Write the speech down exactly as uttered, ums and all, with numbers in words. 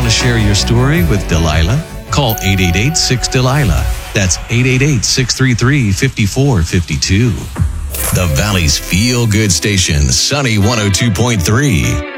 Want to share your story with Delilah? Call eight eight eight, six, Delilah. That's eight eight eight, six three three, five four five two. The Valley's feel-good station, Sunny one oh two point three.